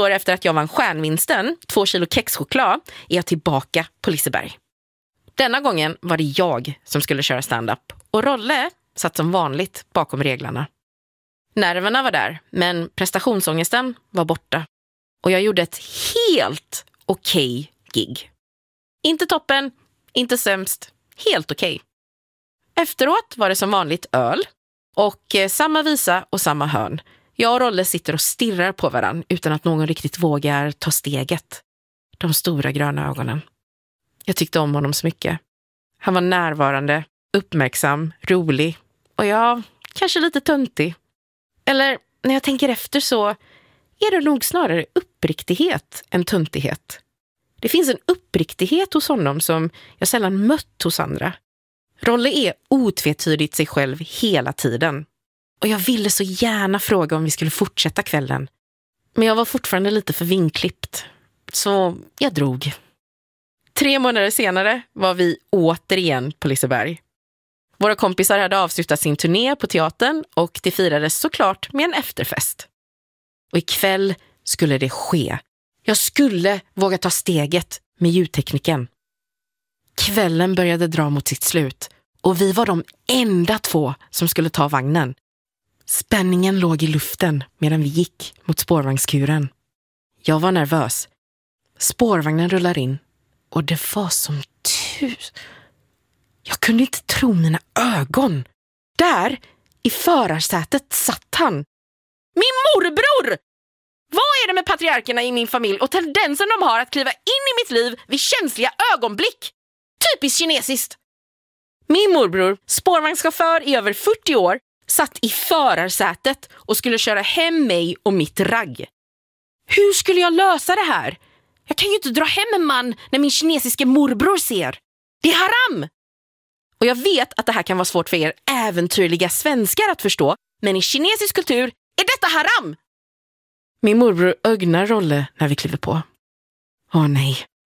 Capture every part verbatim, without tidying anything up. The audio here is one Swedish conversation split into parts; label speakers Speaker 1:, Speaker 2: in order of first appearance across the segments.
Speaker 1: år efter att jag vann stjärnvinsten, två kilo kexchoklad, är jag tillbaka på Liseberg. Denna gången var det jag som skulle köra stand-up och Rolle satt som vanligt bakom reglarna. Nerverna var där, men prestationsångesten var borta. Och jag gjorde ett helt okej gig. Inte toppen, inte sämst, helt okej. Efteråt var det som vanligt öl och eh, samma visa och samma hörn. Jag och Rolle sitter och stirrar på varann utan att någon riktigt vågar ta steget. De stora gröna ögonen. Jag tyckte om honom så mycket. Han var närvarande, uppmärksam, rolig och ja, kanske lite töntig. Eller när jag tänker efter så är det nog snarare uppriktighet än töntighet. Det finns en uppriktighet hos honom som jag sällan mött hos andra. Rolle är otvetydigt sig själv hela tiden. Och jag ville så gärna fråga om vi skulle fortsätta kvällen. Men jag var fortfarande lite för vinklippt. Så jag drog. Tre månader senare var vi återigen på Liseberg. Våra kompisar hade avslutat sin turné på teatern och det firades såklart med en efterfest. Och ikväll skulle det ske. Jag skulle våga ta steget med ljudtekniken. Kvällen började dra mot sitt slut och vi var de enda två som skulle ta vagnen. Spänningen låg i luften medan vi gick mot spårvagnskuren. Jag var nervös. Spårvagnen rullar in och det var som tus. Jag kunde inte tro mina ögon. Där, i förarsätet, satt han. Min morbror! Vad är det med patriarkerna i min familj och tendensen de har att kliva in i mitt liv vid känsliga ögonblick? Typiskt kinesiskt. Min morbror, spårvagnschaufför i över fyrtio år, satt i förarsätet och skulle köra hem mig och mitt ragg. Hur skulle jag lösa det här? Jag kan ju inte dra hem en man när min kinesiska morbror ser. Det är haram! Och jag vet att det här kan vara svårt för er äventyrliga svenskar att förstå, men i kinesisk kultur är detta haram! Min morbror ögnar Rolle när vi kliver på. Åh nej.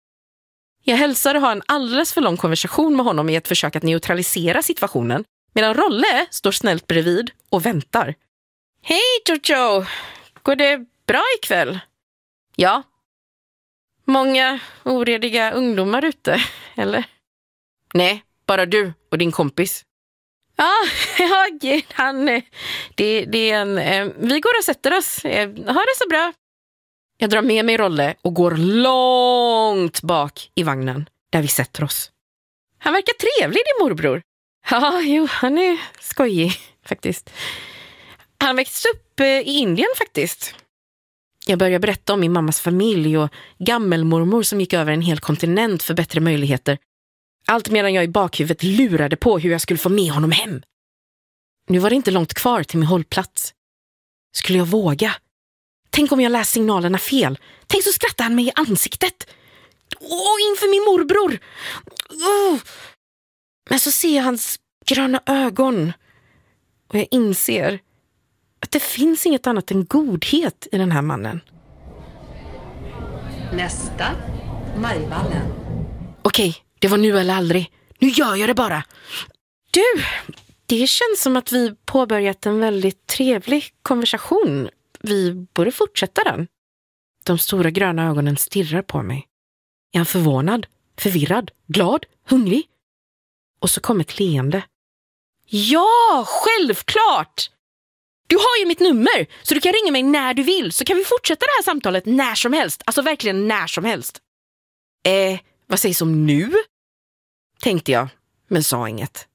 Speaker 1: Jag hälsar och har en alldeles för lång konversation med honom i ett försök att neutralisera situationen, medan Rolle står snällt bredvid och väntar. Hej Jojo! Går det bra ikväll? Ja. Många orediga ungdomar ute, eller? Nej, bara du och din kompis. Ja, ja han, det, det är en... Vi går och sätter oss. Ha det så bra. Jag drar med mig Rolle och går långt bak i vagnen där vi sätter oss. Han verkar trevlig, din morbror. Ja, jo, han är skojig faktiskt. Han växte upp i Indien faktiskt. Jag börjar berätta om min mammas familj och gammelmormor som gick över en hel kontinent för bättre möjligheter. Allt medan jag i bakhuvudet lurade på hur jag skulle få med honom hem. Nu var det inte långt kvar till min hållplats. Skulle jag våga? Tänk om jag läst signalerna fel. Tänk så skrattar han mig i ansiktet. Åh, inför min morbror. Oh. Men så ser jag hans gröna ögon. Och jag inser att det finns inget annat än godhet i den här mannen.
Speaker 2: Nästa, Majvallen.
Speaker 1: Okej, det var nu eller aldrig. Nu gör jag det bara. Du, det känns som att vi påbörjat en väldigt trevlig konversation. Vi borde fortsätta den. De stora gröna ögonen stirrar på mig. Är han förvånad, förvirrad, glad, hungrig? Och så kom ett leende. Ja, självklart! Du har ju mitt nummer, så du kan ringa mig när du vill. Så kan vi fortsätta det här samtalet när som helst. Alltså verkligen när som helst. Eh, vad sägs om nu? Tänkte jag, men sa inget.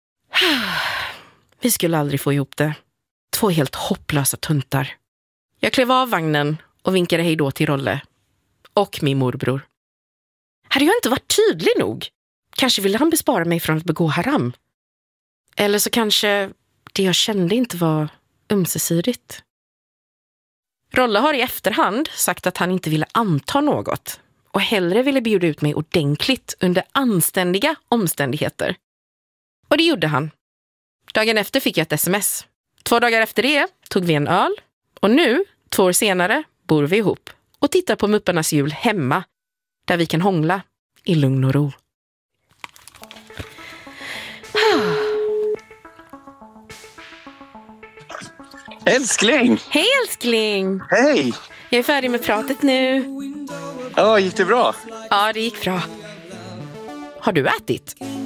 Speaker 1: Vi skulle aldrig få ihop det. Två helt hopplösa tuntar. Jag klev av vagnen och vinkade hej då till Rolle. Och min morbror. Hade jag inte varit tydlig nog? Kanske ville han bespara mig från att begå haram. Eller så kanske det jag kände inte var ömsesidigt. Rolle har i efterhand sagt att han inte ville anta något. Och hellre ville bjuda ut mig ordentligt under anständiga omständigheter. Och det gjorde han. Dagen efter fick jag ett sms. Två dagar efter det tog vi en öl. Och nu, två år senare, bor vi ihop. Och tittar på Mupparnas jul hemma. Där vi kan hångla i lugn och ro.
Speaker 3: Älskling!
Speaker 1: Hej älskling!
Speaker 3: Hej!
Speaker 1: Jag är färdig med pratet nu.
Speaker 3: Ja, gick det bra?
Speaker 1: Ja, det gick bra. Har du ätit?